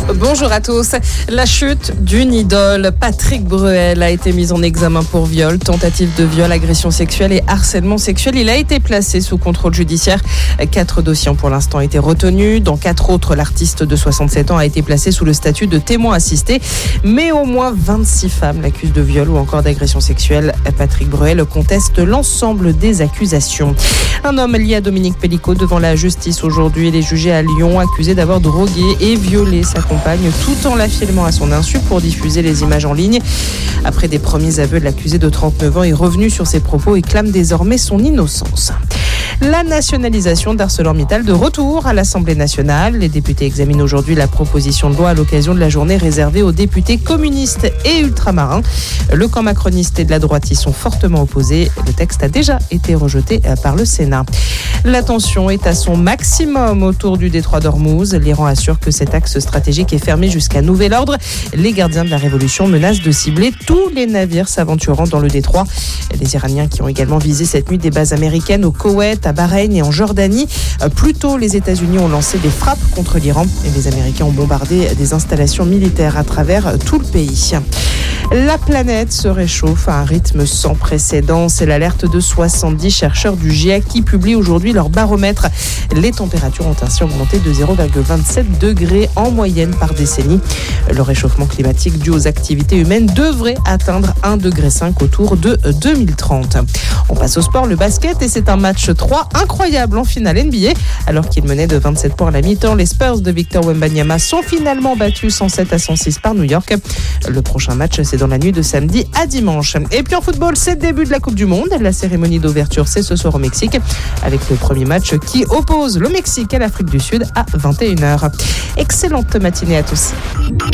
Bonjour à tous. La chute d'une idole. Patrick Bruel a été mis en examen pour viol, tentative de viol, agression sexuelle et harcèlement sexuel. Il a été placé sous contrôle judiciaire. 4 dossiers ont pour l'instant été retenus. Dans 4 autres, l'artiste de 67 ans a été placé sous le statut de témoin assisté. Mais au moins 26 femmes l'accusent de viol ou encore d'agression sexuelle. Patrick Bruel conteste l'ensemble des accusations. Un homme lié à Dominique Pellicot devant la justice aujourd'hui. Il est jugé à Lyon, accusé d'avoir drogué et violé sa compagne tout en la filmant à son insu pour diffuser les images en ligne. Après des premiers aveux de l'accusé de 39 ans est revenu sur ses propos et clame désormais son innocence. La nationalisation d'ArcelorMittal de retour à l'Assemblée nationale. Les députés examinent aujourd'hui la proposition de loi à l'occasion de la journée réservée aux députés communistes et ultramarins. Le camp macroniste et de la droite y sont fortement opposés. Le texte a déjà été rejeté par le Sénat. La tension est à son maximum autour du détroit d'Ormuz. L'Iran assure que cet axe stratégique est fermé jusqu'à nouvel ordre. Les gardiens de la révolution menacent de cibler tous les navires s'aventurant dans le détroit. Les Iraniens qui ont également visé cette nuit des bases américaines au Koweït, à Bahreïn et en Jordanie. Plus tôt, les États-Unis ont lancé des frappes contre l'Iran et les Américains ont bombardé des installations militaires à travers tout le pays. La planète se réchauffe à un rythme sans précédent. C'est l'alerte de 70 chercheurs du GIEC qui publient aujourd'hui leur baromètre. Les températures ont ainsi augmenté de 0,27 degrés en moyenne par décennie. Le réchauffement climatique dû aux activités humaines devrait atteindre 1,5 degré autour de 2030. On passe au sport, le basket, et c'est un match 3 incroyable en finale NBA. Alors qu'ils menaient de 27 points à la mi-temps, les Spurs de Victor Wembanyama sont finalement battus 107-106 par New York. Le prochain match, c'est dans la nuit de samedi à dimanche. Et puis en football, c'est le début de la Coupe du Monde. La cérémonie d'ouverture, c'est ce soir au Mexique, avec le premier match qui oppose le Mexique à l'Afrique du Sud à 21h. Excellente matinée à tous.